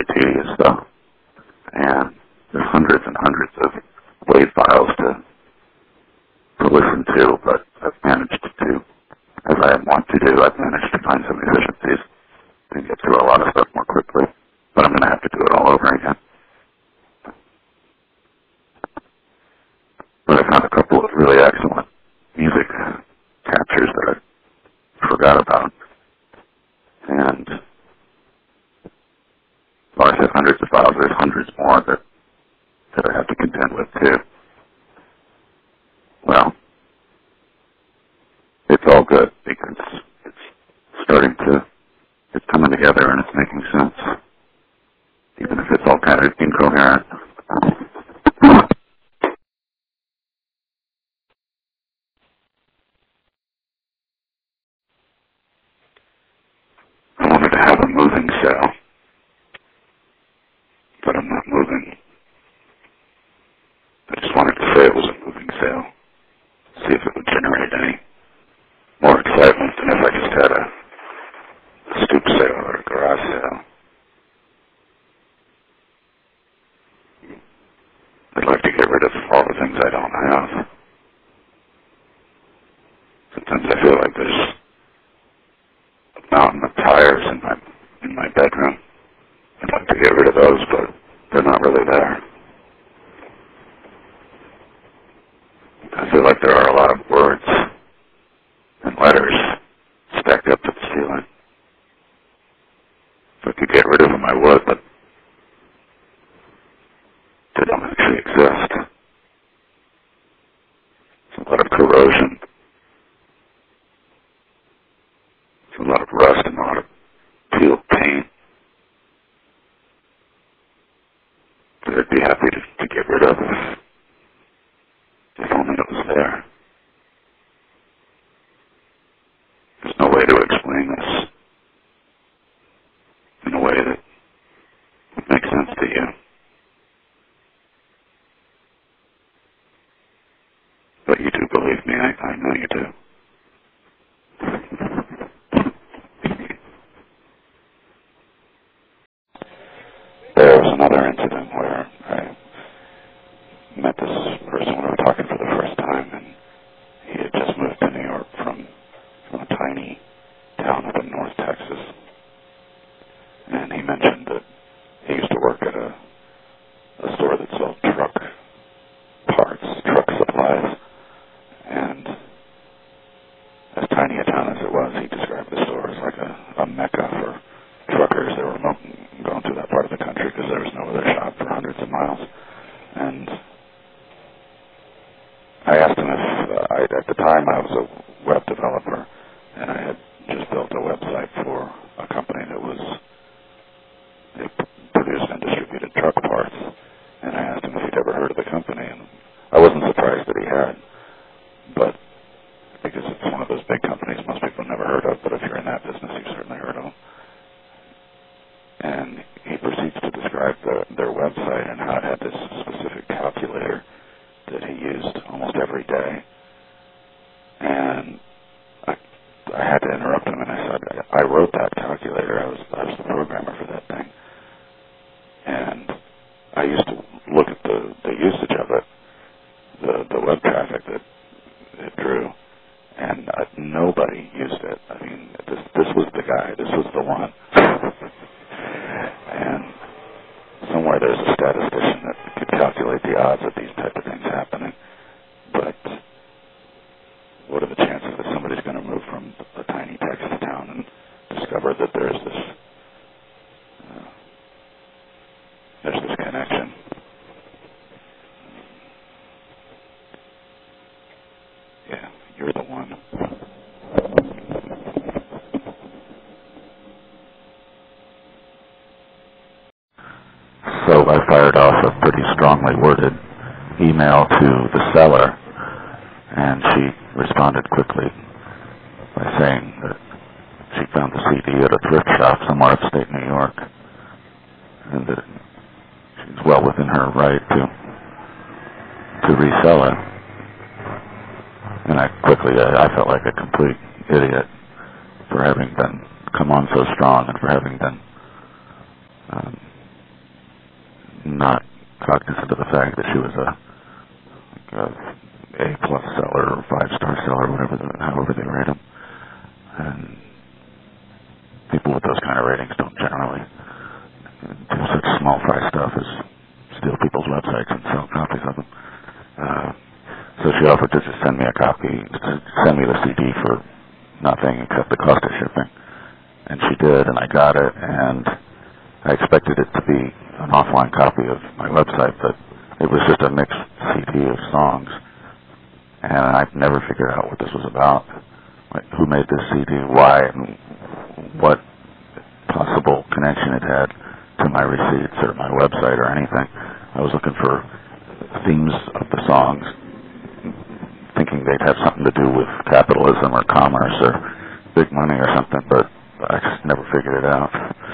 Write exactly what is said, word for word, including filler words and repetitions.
tedious, though. And there's hundreds and hundreds of WAV files to, to listen to, but I've managed to, as I want to do, I've managed to find some efficiencies and get through a lot of stuff more quickly. But I'm going to have to do it all over again. But I found a couple of really excellent music captures that I forgot about. And well, I said hundreds of files. There's hundreds more that, that I have to contend with, too. Well, it's all good because it's starting to, it's coming together and it's making sense, even if it's all kind of incoherent. I wanted to have a moving cell, but I'm not moving. I just wanted to say it was a moving cell, see if it would generate any more excitement than if I just had a, a stoop cell or a garage cell. I'd like to get rid of all the things I don't have. Sometimes I feel like there's a mountain of tires in my in my bedroom. I'd like to get rid of those, but they're not really there. I feel like there are a lot of words and letters stacked up to the ceiling. If I could get rid of them, I would, but they don't actually exist. It's a lot of corrosion. It's a lot of rust and a lot of peeled paint that I'd be happy to, to get rid of if, if only it was there. There's no way to explain this in a way that would make sense to you. But you do believe me, I, I know you do. There was another incident where I met this person when we were talking for the first time, and he had just moved to New York from, from a tiny town up in North Texas. And he mentioned that he used to work at a, a store that sold truck parts, truck supplies. And as tiny a town as it was, he described the store as like a, a mecca for truckers that were going to that part of the country because there was no other shop for hundreds of miles. And I asked him if, uh, I, at the time I was a web developer, and I had just built a website for a company that was, they produced and distributed truck parts. And I asked him if he'd ever heard of the company, and I wasn't surprised that he had. But because it's one of those big companies most people have never heard of, but if you're in that business, you've certainly heard of them. And he proceeds to describe the, their website and how it had this specific calculator that he used almost every day. And I, I had to interrupt him, and I said, I wrote that calculator. I was, I was the programmer for that thing. And I used to look at the, the usage of it, the, the web traffic that it drew, and uh, nobody used it. I mean, this this was the guy. This was the one. And somewhere there's a statistician that could calculate the odds of these type of things happening. But what are the chances that somebody's going to move from a tiny Texas town and discover that there's this uh, there's this connection? Yeah, you're the one. So I fired off a pretty strongly worded email to the seller, and she responded quickly by saying that she found the C D at a thrift shop somewhere upstate New York, and that she's well within her right to to resell it. And I quickly, I, I felt like a complete idiot for having been come on so strong and for having been um, not cognizant of the fact that she was a, like a A-plus seller or five-star seller, whatever, the, however they rate them. And people with those kind of ratings don't generally do such small fry stuff as steal people's websites and sell copies of them. Uh, so she offered to just send me a copy, to send me the C D for nothing except the cost of shipping. And she did, and I got it, and I expected it to be an offline copy of my website, but it was just a mixed C D of songs. And I've never figured out what this was about. Like, who made this C D, why, and what possible connection it had to my receipts or my website or anything. I was looking for themes of the songs, thinking they'd have something to do with capitalism or commerce or big money or something, but I just never figured it out.